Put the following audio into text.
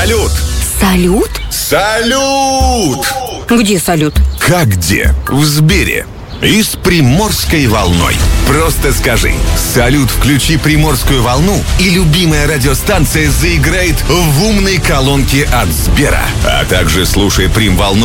Салют! Салют? Салют! Где салют? Как где? В Сбере. И с Приморской волной. Просто скажи: салют, включи Приморскую волну, и любимая радиостанция заиграет в умной колонке от Сбера. А также слушай Прим-волну